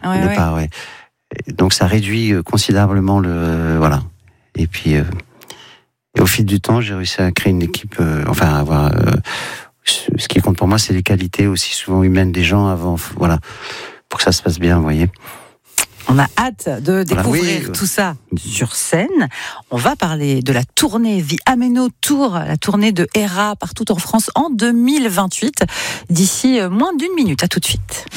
Ouais, au départ, ouais. Et donc ça réduit considérablement voilà. Et puis, et au fil du temps, j'ai réussi à créer une équipe, avoir. Ce qui compte pour moi, c'est les qualités aussi souvent humaines des gens avant, voilà, pour que ça se passe bien, vous voyez. On a hâte de découvrir oui. tout ça sur scène. On va parler de la tournée The Ameno Tour, la tournée de Hera partout en France en 2028. D'ici moins d'une minute, à tout de suite.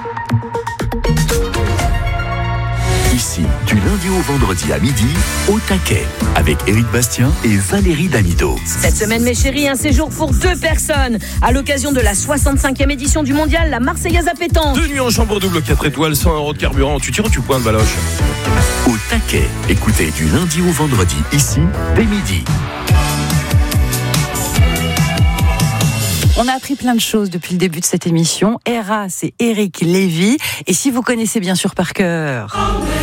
Ici, du lundi au vendredi à midi, au taquet, avec Éric Bastien et Valérie Damido. Cette semaine, mes chéris, un séjour pour 2 personnes. À l'occasion de la 65e édition du mondial, la Marseillaise à pétanque. 2 nuits en chambre double 4 étoiles, 100 € de carburant. Tu tires ou tu pointes, Baloche? Au taquet, écoutez du lundi au vendredi, ici, dès midi. On a appris plein de choses depuis le début de cette émission. Hera, c'est Éric Lévy. Et si vous connaissez bien sûr par cœur...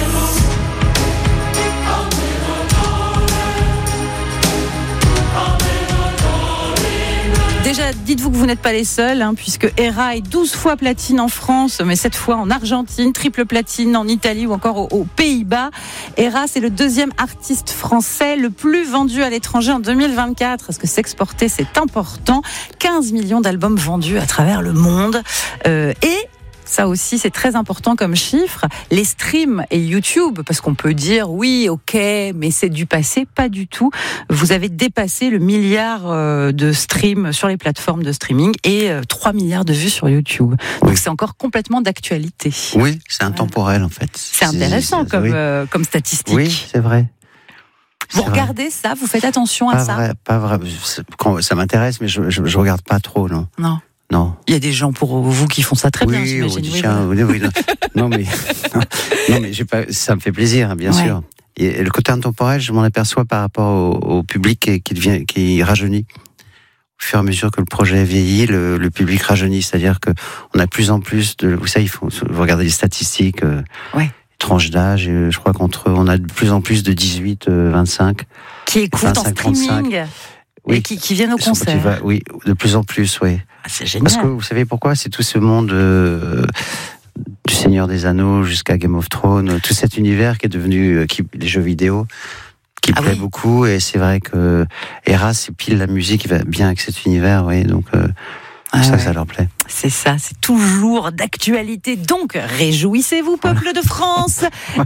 Déjà, dites-vous que vous n'êtes pas les seuls, puisque Hera est 12 fois platine en France, mais cette fois en Argentine, triple platine en Italie ou encore aux Pays-Bas. Hera, c'est le 2e artiste français le plus vendu à l'étranger en 2024. Parce que s'exporter, c'est important. 15 millions d'albums vendus à travers le monde. Et ça aussi, c'est très important comme chiffre. Les streams et YouTube, parce qu'on peut dire oui, ok, mais c'est du passé, pas du tout. Vous avez dépassé le milliard de streams sur les plateformes de streaming et 3 milliards de vues sur YouTube. Donc c'est encore complètement d'actualité. Oui, c'est intemporel en fait. C'est intéressant comme statistique. Oui, c'est vrai. Vous regardez ça, vous faites attention à ça? Pas vrai. Ça m'intéresse, mais je regarde pas trop, non. Non. Il y a des gens pour vous qui font ça très bien, j'imagine. Non, mais ça me fait plaisir, bien sûr. Et le côté intemporel, je m'en aperçois par rapport au public qui rajeunit. Au fur et à mesure que le projet vieillit, le public rajeunit. C'est-à-dire que on a de plus en plus vous savez, vous regardez les statistiques, tranche d'âge, et je crois on a de plus en plus de 18-25. Qui écoutent en streaming. Oui, et qui viennent au concert. Oui, de plus en plus, oui. C'est génial. Parce que vous savez pourquoi? C'est tout ce monde du Seigneur des Anneaux jusqu'à Game of Thrones, tout cet univers qui est devenu les jeux vidéo, qui plaît beaucoup. Et c'est vrai que Hera, c'est pile la musique qui va bien avec cet univers, oui. Donc c'est ça que ça leur plaît. C'est ça, c'est toujours d'actualité. Donc, réjouissez-vous, peuple de France.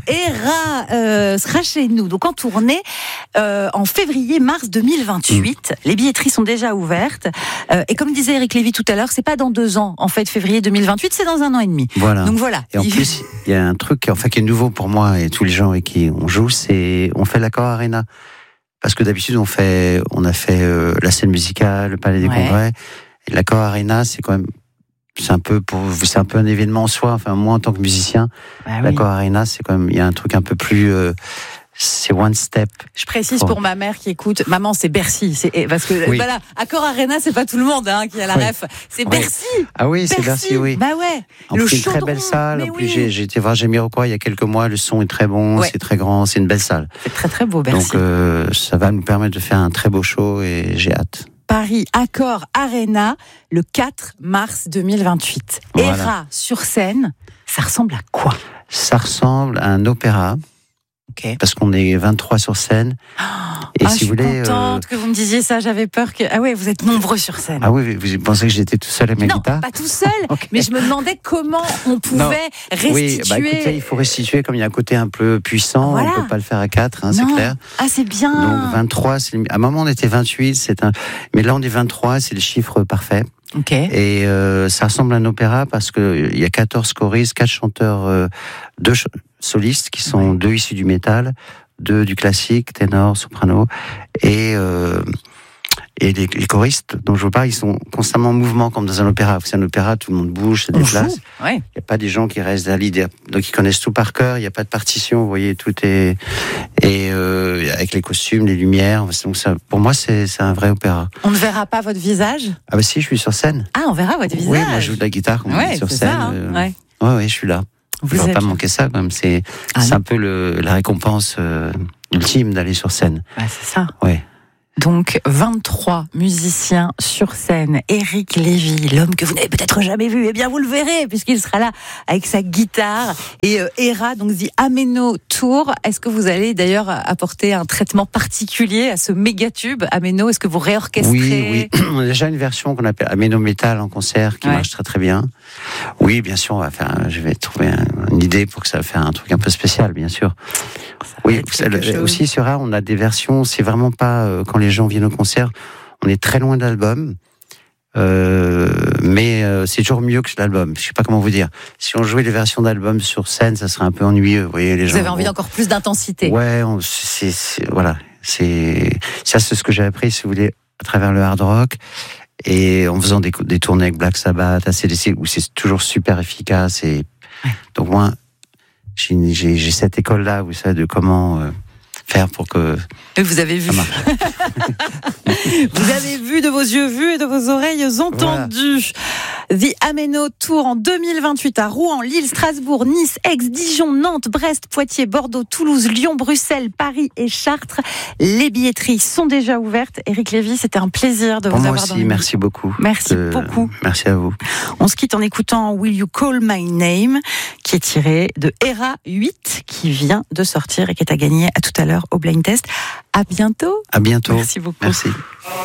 Hera sera chez nous, donc en tournée en février-mars 2028. Les billetteries sont déjà ouvertes. Et comme disait Éric Lévy tout à l'heure, c'est pas dans 2 ans, en fait, février 2028, c'est dans 1 an et demi. Voilà. Donc voilà. Et en plus, il y a un truc qui est nouveau pour moi et tous les gens avec qui on joue, on fait l'Accor Arena. Parce que d'habitude, on a fait la scène musicale, le Palais des Congrès. Et l'Accor Arena, c'est un peu un événement en soi. Enfin, moi, en tant que musicien, l'Accor Arena, c'est il y a un truc un peu plus, c'est one step. Je précise pour ma mère qui écoute, maman, c'est Bercy. Parce que, voilà, Accor Arena, c'est pas tout le monde, qui a la ref. C'est Bercy. Ah oui, c'est Bercy, oui. Bah ouais. En plus, c'est une très belle salle. En plus, j'ai été voir Jamiroquai il y a quelques mois. Le son est très bon, c'est très grand, c'est une belle salle. C'est très très beau, Bercy. Donc, ça va nous permettre de faire un très beau show et j'ai hâte. Paris Accor Arena, le 4 mars 2028. Voilà. Hera sur scène, ça ressemble à quoi? Ça ressemble à un opéra. Parce qu'on est 23 sur scène. Et si vous voulez, je suis contente que vous me disiez ça. J'avais peur que... Ah ouais, vous êtes nombreux sur scène. Ah oui, vous pensez que j'étais tout seul à ma guitare? Non, pas tout seul. Mais je me demandais comment on pouvait restituer. Oui, écoutez, il faut restituer. Comme il y a un côté un peu puissant, on ne peut pas le faire à 4, c'est clair. Ah, c'est bien. Donc 23, à un moment on était 28, mais là on est 23, c'est le chiffre parfait. Et ça ressemble à un opéra parce qu'il y a 14 choristes, 4 chanteurs, 2 solistes qui sont 2 issus du métal, 2 du classique, ténor, soprano, et les choristes dont je vous parle, ils sont constamment en mouvement comme dans un opéra. C'est un opéra, tout le monde bouge, se déplace. Il n'y a pas des gens qui restent à l'idée. Donc ils connaissent tout par cœur, il n'y a pas de partition, vous voyez, tout est... Et avec les costumes, les lumières, donc ça, pour moi c'est un vrai opéra. On ne verra pas votre visage? Ah bah si, je suis sur scène. Ah, on verra votre visage? Oui, moi je joue de la guitare quand on est sur scène. Oui, je suis là. Je ne vais pas manquer ça, quand même. C'est un peu la récompense ultime d'aller sur scène. C'est ça. Ouais. Donc 23 musiciens sur scène. Éric Lévy, l'homme que vous n'avez peut-être jamais vu, eh bien vous le verrez puisqu'il sera là avec sa guitare. Et Hera, donc The Ameno Tour. Est-ce que vous allez d'ailleurs apporter un traitement particulier à ce méga tube Ameno? Est-ce que vous réorchestrez? Oui. On a déjà une version qu'on appelle Ameno Metal en concert qui marche très très bien. Oui, bien sûr, je vais trouver une idée pour que ça fasse un truc un peu spécial, bien sûr. Oui, aussi sur Hera, on a des versions, c'est vraiment pas quand les gens viennent au concert, on est très loin de l'album, mais c'est toujours mieux que l'album. Je sais pas comment vous dire. Si on jouait des versions d'album sur scène, ça serait un peu ennuyeux. Vous voyez, les gens. Vous avez envie d'encore plus d'intensité. Ouais, voilà. C'est ce que j'ai appris, si vous voulez, à travers le hard rock. Et en faisant des tournées avec Black Sabbath, ACDC, où c'est toujours super efficace. Et donc moi, j'ai cette école-là, vous savez, de comment faire pour que vous avez vu. Vous avez vu de vos yeux vus et de vos oreilles entendues. Voilà. The Ameno Tour en 2028 à Rouen, Lille, Strasbourg, Nice, Aix, Dijon, Nantes, Brest, Poitiers, Bordeaux, Toulouse, Lyon, Bruxelles, Paris et Chartres. Les billetteries sont déjà ouvertes. Éric Lévy, c'était un plaisir de vous avoir dans le merci beaucoup. Merci beaucoup. Merci à vous. On se quitte en écoutant Will You Call My Name, qui est tiré de Hera 8, qui vient de sortir et qui est à gagner à tout à l'heure au Blind Test. À bientôt. À bientôt. Merci beaucoup. Merci.